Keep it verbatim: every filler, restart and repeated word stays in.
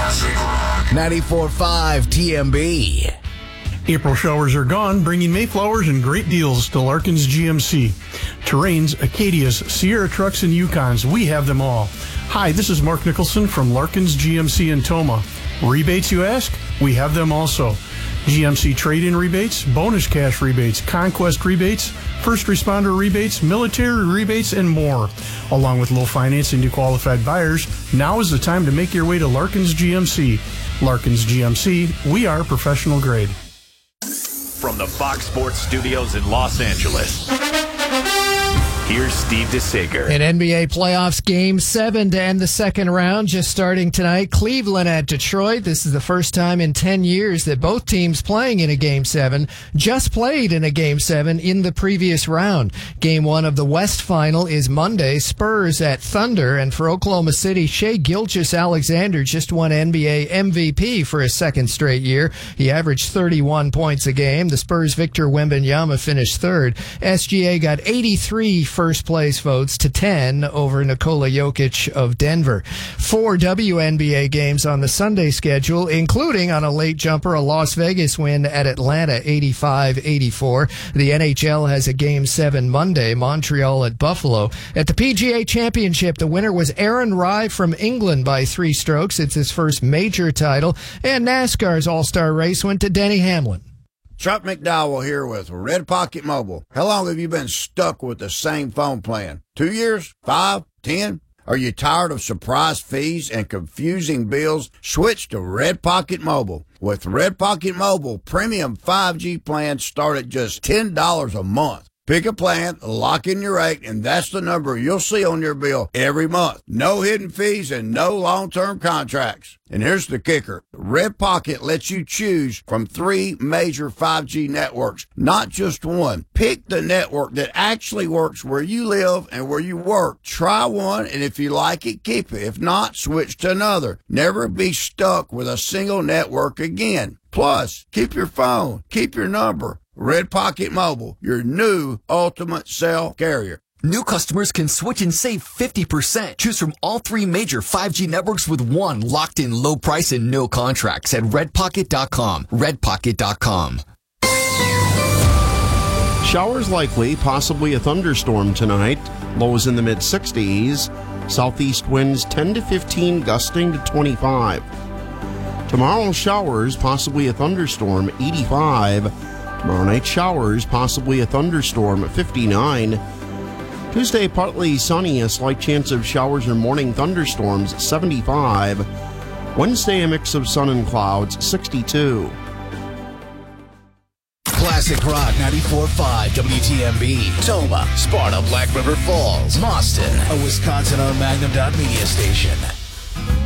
ninety-four point five T M B. April showers are gone, bringing Mayflowers and great deals to Larkin's G M C. Terrains, Acadias, Sierra trucks, and Yukons, we have them all. Hi, this is Mark Nicholson from Larkin's G M C in Toma. Rebates, you ask? We have them also. G M C trade-in rebates, bonus cash rebates, conquest rebates, first responder rebates, military rebates, and more. Along with low financing to qualified buyers, now is the time to make your way to Larkin's G M C. Larkin's G M C, we are professional grade. From the Fox Sports Studios in Los Angeles, here's Steve DeSager. In N B A playoffs, game seven to end the second round, just starting tonight. Cleveland at Detroit. This is the first time in ten years that both teams playing in a game seven just played in a game seven in the previous round. Game one of the West final is Monday. Spurs at Thunder. And for Oklahoma City, Shai Gilgeous-Alexander just won N B A M V P for a second straight year. He averaged thirty-one points a game. The Spurs' Victor Wembanyama finished third. S G A got eighty-three first place votes to ten over Nikola Jokic of Denver. Four W N B A games on the Sunday schedule, including on a late jumper, a Las Vegas win at Atlanta, eighty-five eighty-four. The N H L has a game seven Monday, Montreal at Buffalo. At the P G A Championship, the winner was Aaron Rai from England by three strokes. It's his first major title. And NASCAR's All-Star race went to Denny Hamlin. Chuck McDowell here with Red Pocket Mobile. How long have you been stuck with the same phone plan? Two years? Five? Ten? Are you tired of surprise fees and confusing bills? Switch to Red Pocket Mobile. With Red Pocket Mobile, premium five G plans start at just ten dollars a month. Pick a plan, lock in your rate, and that's the number you'll see on your bill every month. No hidden fees and no long-term contracts. And here's the kicker. Red Pocket lets you choose from three major five G networks, not just one. Pick the network that actually works where you live and where you work. Try one, and if you like it, keep it. If not, switch to another. Never be stuck with a single network again. Plus, keep your phone, keep your number. Red Pocket Mobile, your new ultimate cell carrier. New customers can switch and save fifty percent. Choose from all three major five G networks with one locked-in low price and no contracts at red pocket dot com. red pocket dot com. Showers likely, possibly a thunderstorm tonight. Lows in the mid sixties. Southeast winds ten to fifteen, gusting to twenty-five. Tomorrow, showers, possibly a thunderstorm, eighty-five. Tomorrow night, showers, possibly a thunderstorm, fifty-nine. Tuesday, partly sunny, a slight chance of showers or morning thunderstorms, seventy-five. Wednesday, a mix of sun and clouds, sixty-two. Classic Rock ninety-four point five W T M B. Toma, Sparta, Black River Falls, Mauston, a Wisconsin-owned Magnum Dot Media station.